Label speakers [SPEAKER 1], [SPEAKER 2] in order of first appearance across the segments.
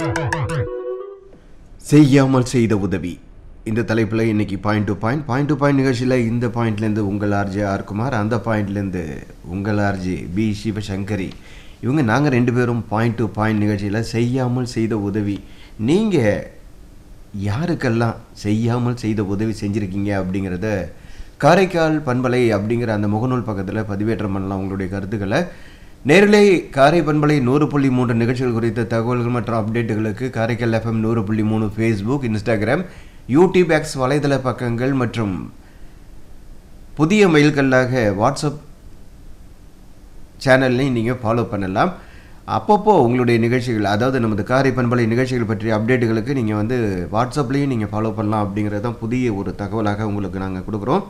[SPEAKER 1] செய்யாமல் செய்த உதவி இந்த தலைப்பில் இன்னைக்கு பாயிண்ட் டு பாயிண்ட் நிகழ்ச்சியில் இந்த பாயிண்ட்லேருந்து உங்கள் ஆர்ஜே ஆர் குமார், அந்த பாயிண்ட்லேருந்து உங்கள் ஆர்ஜே பி சிவசங்கரி. இவங்க நாங்கள் ரெண்டு பேரும் பாயிண்ட் டு பாயிண்ட் நிகழ்ச்சியில் செய்யாமல் செய்த உதவி. நீங்கள் யாருக்கெல்லாம் செய்யாமல் செய்த உதவி செஞ்சுருக்கீங்க அப்படிங்கிறத காரைக்கால் பண்பலை அப்படிங்கிற அந்த முகநூல் பக்கத்தில் பதிவேற்றம் பண்ணலாம். உங்களுடைய கருத்துக்களை நேரிலே காரை பண்பலை 100.3 நிகழ்ச்சிகள் குறித்த தகவல்கள் மற்றும் அப்டேட்டுகளுக்கு Karaikal FM 100.3 Facebook, Instagram, YouTube, X வலைதள பக்கங்கள் மற்றும் புதிய மெயில்களாக வாட்ஸ்அப் சேனல்லையும் நீங்கள் ஃபாலோ பண்ணலாம். அப்பப்போ உங்களுடைய நிகழ்ச்சிகள், அதாவது நமது காரை பண்பலை நிகழ்ச்சிகள் பற்றிய அப்டேட்டுகளுக்கு நீங்கள் வந்து வாட்ஸ்அப்லேயும் நீங்கள் ஃபாலோ பண்ணலாம். அப்படிங்கிறது தான் புதிய ஒரு தகவலாக உங்களுக்கு நாங்கள் கொடுக்குறோம்.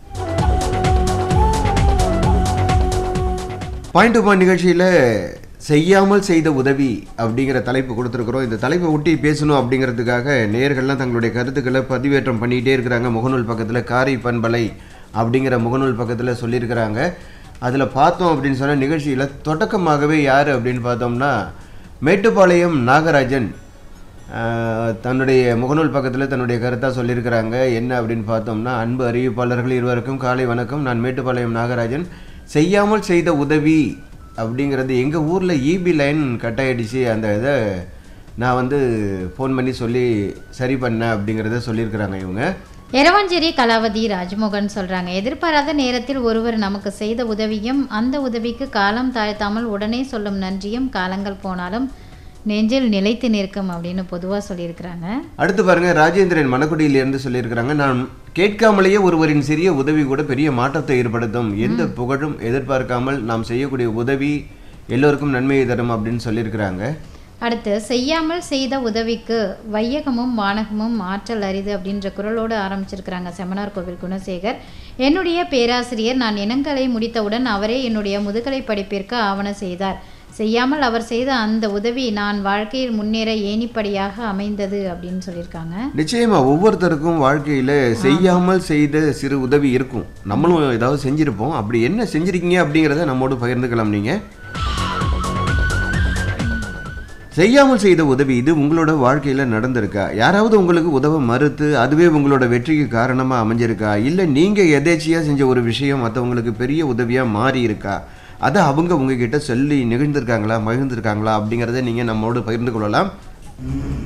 [SPEAKER 1] பாயிண்ட் டு பாயிண்ட் நிகழ்ச்சியில் செய்யாமல் செய்த உதவி அப்படிங்கிற தலைப்பு கொடுத்துருக்குறோம். இந்த தலைப்பை ஒட்டி பேசணும் அப்படிங்கிறதுக்காக நேயர்கள்லாம் தங்களுடைய கருத்துக்களை பதிவேற்றம் பண்ணிகிட்டே இருக்கிறாங்க. முகநூல் பக்கத்தில் காரை பண்பலை அப்படிங்கிற முகநூல் பக்கத்தில் சொல்லியிருக்கிறாங்க. அதில் பார்த்தோம் அப்படின்னு சொன்னால் நிகழ்ச்சியில் தொடக்கமாகவே யார் அப்படின்னு பார்த்தோம்னா மேட்டுப்பாளையம் நாகராஜன் தன்னுடைய முகநூல் பக்கத்தில் தன்னுடைய கருத்தாக சொல்லியிருக்கிறாங்க. என்ன அப்படின்னு பார்த்தோம்னா, அன்பு அறிவிப்பாளர்கள் இருவருக்கும் காலை வணக்கம். நான் மேட்டுப்பாளையம் நாகராஜன். செய்யாமல் செய்த உதவி அப்படிங்கிறது எங்கள் ஊரில் இபி லைன் கட் ஆகிடுச்சு. அந்த இதை நான் வந்து ஃபோன் பண்ணி சொல்லி சரி பண்ணேன் அப்படிங்கிறத சொல்லியிருக்கிறாங்க இவங்க.
[SPEAKER 2] எரவாஞ்சேரி கலாவதி ராஜ்மோகன் சொல்கிறாங்க, எதிர்பாராத நேரத்தில் ஒருவர் நமக்கு செய்த உதவியும் அந்த உதவிக்கு காலம் தாழ்த்தாமல் உடனே சொல்லும் நன்றியும் காலங்கள் போனாலும் நெஞ்சில் நிலைத்து நிற்கும் அப்படின்னு பொதுவாக சொல்லியிருக்கிறாங்க.
[SPEAKER 1] அடுத்து பாருங்க, ராஜேந்திரன் மணக்குடியிலிருந்து சொல்லியிருக்கிறாங்க, நான் கேட்காமலேயே ஒருவரின் சிறிய உதவி கூட பெரிய மாற்றத்தை ஏற்படுத்தும். எந்த புகழும் எதிர்பார்க்காமல் நாம் செய்யக்கூடிய உதவி எல்லோருக்கும் நன்மையை தரும் அப்படின்னு சொல்லியிருக்கிறாங்க.
[SPEAKER 2] அடுத்து, செய்யாமல் செய்த உதவிக்கு வையகமும் வானகமும் ஆற்றல் அரிது அப்படின்ற குரலோடு ஆரம்பிச்சிருக்கிறாங்க செமனார் கோவில் குணசேகர். என்னுடைய பேராசிரியர் நான் இனங்களை முடித்தவுடன் அவரே என்னுடைய முதுகலை படிப்பிற்கு ஆவண செய்தார். செய்யாமல் அவர் செய்த அந்த உதவி நான் வாழ்க்கையில் முன்னேற ஏணிப்படியாக அமைந்தது அப்படின்னு சொல்லியிருக்காங்க.
[SPEAKER 1] நிச்சயமா ஒவ்வொருத்தருக்கும் வாழ்க்கையில செய்யாமல் செய்த சிறு உதவி இருக்கும். நம்மளும் ஏதாவது செஞ்சிருப்போம். அப்படி என்ன செஞ்சிருக்கீங்க அப்படிங்கிறத நம்மோடு பகிர்ந்துக்கலாம். நீங்க செய்யாமல் செய்த உதவி இது உங்களோட வாழ்க்கையில நடந்திருக்கா? யாராவது உங்களுக்கு உதவ மறுத்து அதுவே உங்களோட வெற்றிக்கு காரணமா அமைஞ்சிருக்கா? இல்லை நீங்க எதேச்சியா செஞ்ச ஒரு விஷயம் மற்றவங்களுக்கு பெரிய உதவியா மாறி இருக்கா? அதை அவங்க உங்ககிட்ட சொல்லி நிகழ்ந்திருக்காங்களா, மகிழ்ந்திருக்காங்களா அப்படிங்கிறத நீங்கள் நம்மோடு பகிர்ந்து கொள்ளலாம்.